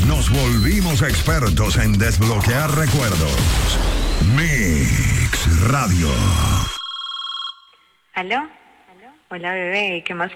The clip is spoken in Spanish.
nos volvimos expertos en desbloquear recuerdos. Mix Radio. ¿Aló? Hola, bebé, ¿qué más